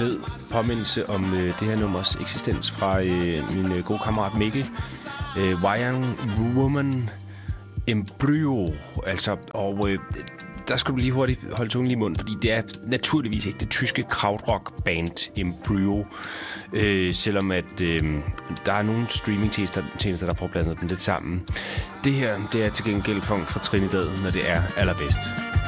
fed påmindelse om det her nummers eksistens fra min gode kammerat Mikkel. Wyong Woman Embryo, altså, og der skal du lige hurtigt holde tungen lige i munden, fordi det er naturligvis ikke det tyske krautrock-band Embryo, selvom at der er nogle streamingtjenester, der får blandet dem lidt sammen. Det her, det er til gengæld funk fra Trinidad, når det er allerbedst.